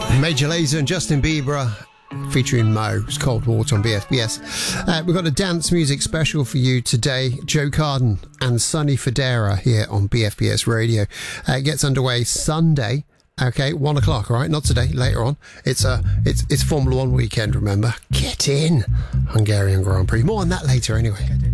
Major Lazer and Justin Bieber featuring Mo. It's Cold Water on BFBS. We've got a dance music special for you today. Joe Carden and Sonny Fodera here on BFBS Radio. It gets underway Sunday. Okay, 1 o'clock, all right? Not today, later on. It's Formula One weekend, remember? Get in. Hungarian Grand Prix. More on that later anyway.